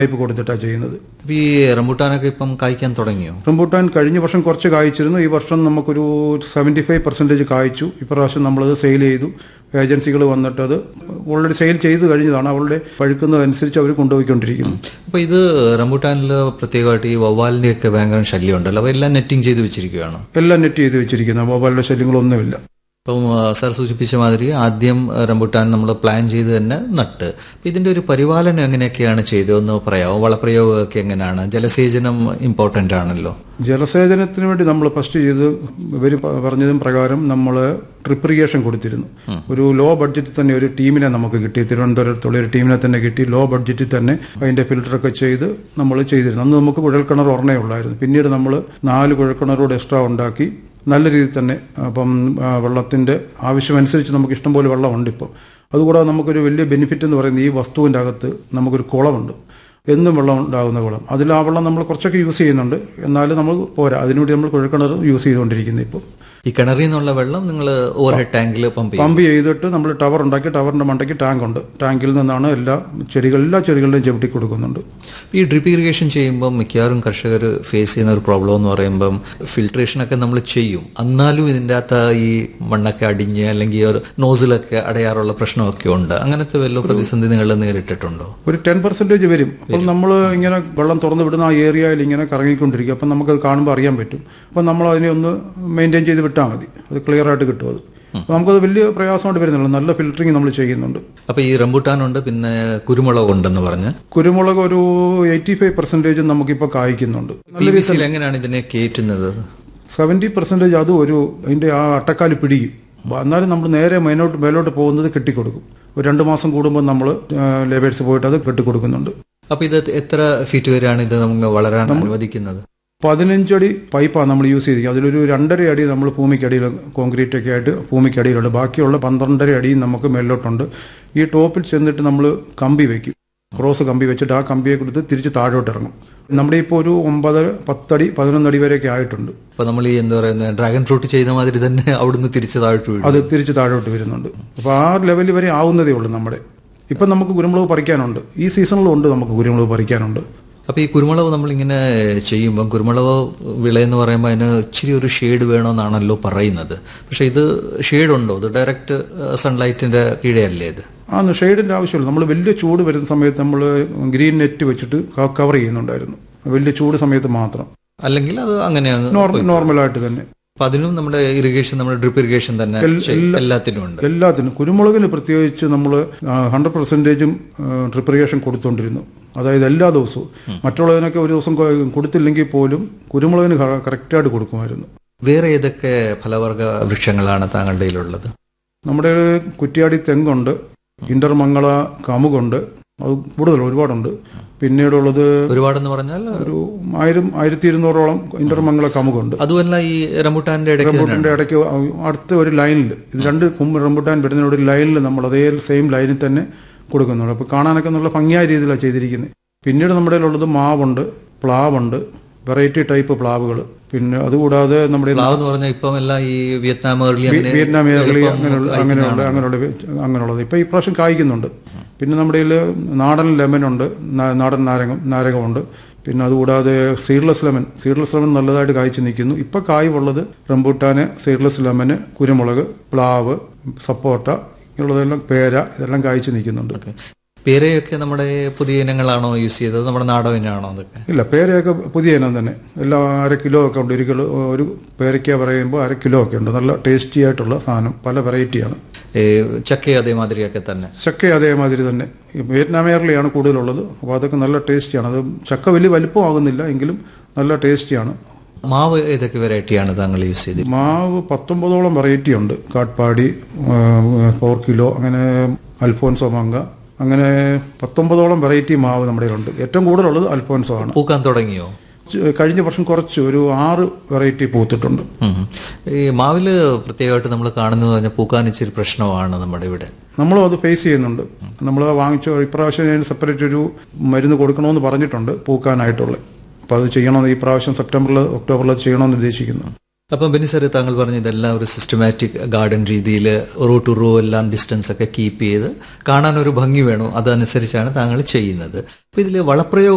Type കൊടുത്തിട്ടാണ് ചെയ്യുന്നത്. ഈ റംബൂട്ടാനൊക്കെ ഇപ്പം കായ്ക്കാൻ തുടങ്ങിയോ? റംബൂട്ടാൻ കഴിഞ്ഞ വർഷം കുറച്ച് കായ്ച്ചിരുന്നു. ഈ വർഷം നമുക്കൊരു 75% കായ്ച്ചു. ഇപ്രാവശ്യം നമ്മളത് സെയിൽ ചെയ്തു. ഏജൻസികൾ വന്നിട്ട് അത് ഓൾറെഡി സെയിൽ ചെയ്ത് കഴിഞ്ഞതാണ്. അവളുടെ പഴുക്കുന്നതനുസരിച്ച് അവർ കൊണ്ടുപോയിക്കൊണ്ടിരിക്കുന്നു. അപ്പോൾ ഇത് റംബൂട്ടാനിൽ പ്രത്യേകമായിട്ട് ഈ വവ്വാലിൻ്റെയൊക്കെ ഭയങ്കര ശല്യം ഉണ്ടല്ലോ, അപ്പോൾ എല്ലാം നെറ്റിംഗ് ചെയ്ത് വെച്ചിരിക്കുകയാണ്? എല്ലാം നെറ്റ് ചെയ്ത് വെച്ചിരിക്കുന്നത്. വവ്വാലിൻ്റെ ശല്യങ്ങളൊന്നുമില്ല. അപ്പം സാർ സൂചിപ്പിച്ച മാതിരി ആദ്യം റംബൂട്ടാൻ നമ്മൾ പ്ലാൻ ചെയ്ത് തന്നെ നട്ട്. അപ്പം ഇതിൻ്റെ ഒരു പരിപാലനം എങ്ങനെയൊക്കെയാണ് ചെയ്തതെന്ന് പറയാമോ? വളപ്രയോഗമൊക്കെ എങ്ങനെയാണ്? ജലസേചനം ഇമ്പോർട്ടൻ്റ് ആണല്ലോ. ജലസേചനത്തിന് വേണ്ടി നമ്മൾ ഫസ്റ്റ് ചെയ്ത് ഇവർ പറഞ്ഞതും പ്രകാരം നമ്മൾ ഡ്രിപ്പ് ഇറിഗേഷൻ കൊടുത്തിരുന്നു. ഒരു ലോ ബഡ്ജറ്റിൽ തന്നെ ഒരു ടീമിനെ നമുക്ക് കിട്ടി. തിരുവനന്തപുരത്തുള്ള ഒരു ടീമിനെ തന്നെ കിട്ടി. ലോ ബഡ്ജറ്റിൽ തന്നെ അതിൻ്റെ ഫിൽറ്ററൊക്കെ ചെയ്ത് നമ്മൾ ചെയ്തിരുന്നു. അന്ന് നമുക്ക് കുഴൽക്കിണർ ഒരെണ്ണേ ഉള്ളായിരുന്നു. പിന്നീട് നമ്മൾ 4 കുഴൽക്കിണറോട് എക്സ്ട്രാ ഉണ്ടാക്കി നല്ല രീതിയിൽ തന്നെ അപ്പം വെള്ളത്തിൻ്റെ ആവശ്യമനുസരിച്ച് നമുക്ക് ഇഷ്ടംപോലെ വെള്ളമുണ്ട് ഇപ്പോൾ. അതുകൂടാതെ നമുക്കൊരു വലിയ ബെനിഫിറ്റ് എന്ന് പറയുന്നത് ഈ വസ്തുവിൻ്റെ അകത്ത് നമുക്കൊരു കുളമുണ്ട്. എന്നും വെള്ളം ഉണ്ടാകുന്ന കുളം. അതിൽ ആ വെള്ളം നമ്മൾ കുറച്ചൊക്കെ യൂസ് ചെയ്യുന്നുണ്ട്. എന്നാലും നമ്മൾ പോരാ. അതിനുവേണ്ടി നമ്മൾ കുഴൽക്കിണർ യൂസ് ചെയ്തുകൊണ്ടിരിക്കുന്നത്. ഇപ്പോൾ ഈ കിണറിൽ നിന്നുള്ള വെള്ളം നിങ്ങൾ ഓവർ ഹെഡ് ടാങ്കിൽ പമ്പ് ചെയ്തിട്ട് നമ്മൾ ടവർ ഉണ്ടാക്കി ടവറിൻ്റെ മണ്ടയ്ക്ക് ടാങ്കുണ്ട്. ടാങ്കിൽ നിന്നാണ് എല്ലാ ചെടികളുടെയും ചവിട്ടി കൊടുക്കുന്നുണ്ട്. ഈ ഡ്രിപ്പ് ഇറിഗേഷൻ ചെയ്യുമ്പം മിക്കവാറും കർഷകർ ഫേസ് ചെയ്യുന്ന ഒരു പ്രോബ്ലം എന്ന് പറയുമ്പം ഫിൽട്രേഷനൊക്കെ നമ്മൾ ചെയ്യും, എന്നാലും ഇതിൻ്റെ അകത്ത് ഈ മണ്ണൊക്കെ അടിഞ്ഞ് അല്ലെങ്കിൽ ഒരു നോസിലൊക്കെ അടയാറുള്ള പ്രശ്നമൊക്കെ ഉണ്ട്. അങ്ങനത്തെ വല്ല പ്രതിസന്ധി നിങ്ങൾ നേരിട്ടിട്ടുണ്ടോ? ഒരു 10% വരും. അപ്പോൾ നമ്മൾ ഇങ്ങനെ വെള്ളം തുറന്നു വിടുന്ന ആ ഏരിയയിൽ ഇങ്ങനെ കറങ്ങിക്കൊണ്ടിരിക്കും. അപ്പം നമുക്കത് കാണുമ്പോൾ അറിയാൻ പറ്റും. അപ്പം നമ്മൾ അതിനെ ഒന്ന് മെയിൻറ്റെയിൻ ചെയ്ത് വിട്ടാൽ മതി. അത് ക്ലിയർ ആയിട്ട് കിട്ടും. അത് നമുക്കത് വലിയ പ്രയാസമായിട്ട് വരുന്നില്ല. നല്ല ഫിൽറ്ററിങ് നമ്മൾ ചെയ്യുന്നുണ്ട്. അപ്പോൾ ഈ റംബൂട്ടാനുണ്ട്, പിന്നെ കുരുമുളക് ഉണ്ടെന്ന് പറഞ്ഞ്. കുരുമുളക് ഒരു 85% നമുക്കിപ്പോൾ കായ്ക്കുന്നുണ്ട്. എങ്ങനെയാണ് ഇതിനെ കയറ്റുന്നത്? 70% അത് അതിൻ്റെ ആ അട്ടക്കാല് പിടിക്കും. എന്നാലും നമ്മൾ നേരെ മേലോട്ട് പോകുന്നത് കെട്ടിക്കൊടുക്കും. ഒരു 2 മാസം കൂടുമ്പോൾ നമ്മൾ ലേബേഴ്സ് പോയിട്ട് അത് കെട്ടിക്കൊടുക്കുന്നുണ്ട്. അപ്പോൾ ഇത് എത്ര ഫീറ്റ് വരെയാണ് ഇത് നമുക്ക് വളരാൻ അനുവദിക്കുന്നത്? 15 അടി പൈപ്പാണ് നമ്മൾ യൂസ് ചെയ്തിരിക്കുന്നത്. അതിലൊരു 2.5 അടി നമ്മൾ ഭൂമിക്കടിയിൽ കോൺക്രീറ്റ് ഒക്കെ ആയിട്ട് ഭൂമിക്കടിയിലുണ്ട്. ബാക്കിയുള്ള 12.5 അടിയും നമുക്ക് മേലോട്ടുണ്ട്. ഈ ടോപ്പിൽ ചെന്നിട്ട് നമ്മൾ കമ്പി വയ്ക്കും. ക്രോസ് കമ്പി വെച്ചിട്ട് ആ കമ്പിയെ കൊടുത്ത് തിരിച്ച് താഴോട്ട് ഇറങ്ങും. നമ്മുടെ ഇപ്പോൾ ഒരു 9, 10 അടി 11 അടി വരെയൊക്കെ ആയിട്ടുണ്ട്. അപ്പോൾ നമ്മൾ ഈ എന്താ പറയുന്നത് ഡ്രാഗൺ ഫ്രൂട്ട് ചെയ്ത മാതിരി തന്നെ അവിടുന്ന് തിരിച്ച് താഴോട്ട് വീഴും. അത് തിരിച്ച് താഴോട്ട് വരുന്നുണ്ട്. അപ്പോൾ ആ ലെവലിൽ വരെ ആവുന്നതേ ഉള്ളൂ. നമ്മുടെ ഇപ്പം നമുക്ക് കുരുമുളക് പറിക്കാനുണ്ട്. ഈ സീസണിലും ഉണ്ട് നമുക്ക് കുരുമുളക് പറിക്കാനുണ്ട്. അപ്പോൾ ഈ കുരുമുളക് നമ്മളിങ്ങനെ ചെയ്യുമ്പം കുരുമുളക് വിളയെന്ന് പറയുമ്പോൾ അതിന് ഇച്ചിരി ഒരു ഷെയ്ഡ് വേണമെന്നാണല്ലോ പറയുന്നത്. പക്ഷേ ഇത് ഷെയ്ഡുണ്ടോ? ഇത് ഡയറക്റ്റ് സൺലൈറ്റിൻ്റെ കീഴെയല്ലേ ഇത്? ഷെയ്ഡിൻ്റെ ആവശ്യമില്ല. നമ്മൾ വലിയ ചൂട് വരുന്ന സമയത്ത് നമ്മൾ ഗ്രീൻ നെറ്റ് വെച്ചിട്ട് കവർ ചെയ്യുന്നുണ്ടായിരുന്നു. വലിയ ചൂട് സമയത്ത് മാത്രം. അല്ലെങ്കിൽ അത് അങ്ങനെയാണ് നോർമലായിട്ട് തന്നെ. അപ്പം അതിനും നമ്മുടെ ഇറിഗേഷൻ, നമ്മുടെ ഡ്രിപ്പ് ഇറിഗേഷൻ തന്നെ എല്ലാത്തിനും ഉണ്ട്. എല്ലാത്തിനും. കുരുമുളകിന് പ്രത്യേകിച്ച് നമ്മൾ 100% ഡ്രിപ്പ് ഇറിഗേഷൻ കൊടുത്തുകൊണ്ടിരുന്നു. അതായത് എല്ലാ ദിവസവും. മറ്റുള്ളതിനൊക്കെ ഒരു ദിവസം കൊടുത്തില്ലെങ്കിൽ പോലും കുരുമുളകിന് കറക്റ്റായിട്ട് കൊടുക്കുമായിരുന്നു. വേറെ ഏതൊക്കെ ഫലവർഗ വൃക്ഷങ്ങളാണ് താങ്കളുടെ കയ്യിലുള്ളത്? നമ്മുടെ കുറ്റ്യാടി തെങ്ങുണ്ട്, ഇന്റർമംഗള കമുകുണ്ട്. അത് ഒരുപാടുണ്ട്. പിന്നീടുള്ളത് ഒരുപാടെന്ന് പറഞ്ഞാൽ ഒരു 1000-1200ഓളം ഇന്റർമംഗള കമുകുണ്ട്. അതുമല്ല ഈ റംബൂട്ടാന്റെ ഇടയ്ക്ക് അടുത്ത ഒരു ലൈനിൽ ഇത് 2 റംബൂട്ടാൻ വരുന്ന ഒരു ലൈനിൽ നമ്മൾ അതേ സെയിം ലൈനിൽ തന്നെ കൊടുക്കുന്നുണ്ട്. അപ്പോൾ കാണാനൊക്കെ നല്ല ഭംഗിയായ രീതിയിലാണ് ചെയ്തിരിക്കുന്നത്. പിന്നീട് നമ്മുടെ ഉള്ളത് മാവുണ്ട്, പ്ലാവുണ്ട്, വെറൈറ്റി ടൈപ്പ് പ്ലാവുകൾ. പിന്നെ അതുകൂടാതെ നമ്മുടെ ഇപ്പം എല്ലാം ഈ വിയറ്റ്നാം ഏർലി അങ്ങനെയുള്ളത് ഇപ്പം ഈ പ്രാവശ്യം കായ്ക്കുന്നുണ്ട്. പിന്നെ നമ്മുടെ കയ്യിൽ നാടൻ ലെമനുണ്ട്, നാടൻ നാരകമുണ്ട്. പിന്നെ അതുകൂടാതെ സീഡ്ലെസ് ലെമൺ നല്ലതായിട്ട് കായ്ച്ചു നിൽക്കുന്നു. ഇപ്പം കായുള്ളത് റംബൂട്ടാന്, സീഡ്ലെസ് ലെമന്, കുരുമുളക്, പ്ലാവ്, സപ്പോട്ട, ഇങ്ങനെയുള്ളതെല്ലാം പേര, ഇതെല്ലാം കായ്ച്ചു നിൽക്കുന്നുണ്ട്. പേരയൊക്കെ നമ്മുടെ പുതിയ ഇനങ്ങളാണോ യൂസ് ചെയ്തത്? നമ്മുടെ നാടൻ ഇനമാണോ അതൊക്കെ? ഇല്ല, പേരയൊക്കെ പുതിയ ഇനം തന്നെ. എല്ലാം 1/2 കിലോ ഒക്കെ ഉണ്ട്. ഒരു പേരയ്ക്ക പറയുമ്പോൾ 1/2 കിലോ ഒക്കെ ഉണ്ട്. നല്ല ടേസ്റ്റി ആയിട്ടുള്ള സാധനം. പല വെറൈറ്റിയാണ്. ചക്ക അതേമാതിരിയൊക്കെ തന്നെ. ചക്ക അതേമാതിരി തന്നെ. വിയറ്റ്നാം ഏർലിയാണ് കൂടുതലുള്ളത്. അപ്പോൾ അതൊക്കെ നല്ല ടേസ്റ്റിയാണ്. അത് ചക്ക വലിയ വലിപ്പമാകുന്നില്ല എങ്കിലും നല്ല ടേസ്റ്റിയാണ്. മാവ് ഏതൊക്കെ വെറൈറ്റിയാണ് താങ്കൾ യൂസ് ചെയ്തത്? മാവ് 19ഓളം വെറൈറ്റി ഉണ്ട്. കാട്ട്പാടി, 4 കിലോ, അങ്ങനെ അൽഫോൻസോ മാങ്ക, അങ്ങനെ 19ഓളം വെറൈറ്റി മാവ് നമ്മുടെ ഉണ്ട്. ഏറ്റവും കൂടുതലുള്ളത് അൽഫോൻസോ ആണ്. പൂക്കാൻ തുടങ്ങിയോ? കഴിഞ്ഞ വർഷം കുറച്ച് ഒരു 6 വെറൈറ്റി പൂത്തിട്ടുണ്ട്. ഈ മാവില് പ്രത്യേകമായിട്ട് നമ്മൾ കാണുന്നത് പറഞ്ഞാൽ പൂക്കാൻ ഇച്ചിരി പ്രശ്നമാണ് നമ്മുടെ ഇവിടെ. നമ്മളും അത് ഫേസ് ചെയ്യുന്നുണ്ട്. നമ്മൾ വാങ്ങിച്ച ഇപ്രാവശ്യം സെപ്പറേറ്റ് ഒരു മരുന്ന് കൊടുക്കണമെന്ന് പറഞ്ഞിട്ടുണ്ട് പൂക്കാനായിട്ടുള്ള. അപ്പോൾ അത് ചെയ്യണമെന്ന് ഈ പ്രാവശ്യം ഒക്ടോബറിൽ ചെയ്യണമെന്ന് ഉദ്ദേശിക്കുന്നു. അപ്പം ബെന്നി സാർ, താങ്കൾ പറഞ്ഞ ഇതെല്ലാം ഒരു സിസ്റ്റമാറ്റിക് ഗാർഡൻ രീതിയിൽ റോ ടു റോ എല്ലാം ഡിസ്റ്റൻസ് ഒക്കെ കീപ്പ് ചെയ്ത് കാണാനൊരു ഭംഗി വേണം. അതനുസരിച്ചാണ് താങ്കൾ ചെയ്യുന്നത്. അപ്പോൾ ഇതിൽ വളപ്രയോഗം